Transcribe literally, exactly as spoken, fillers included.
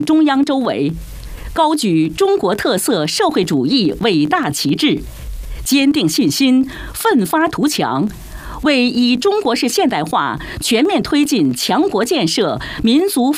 中央周围，高举中国特色社会主义伟大旗帜，坚定信心，奋发图强，为以中国式现代化全面推进强国建设、民族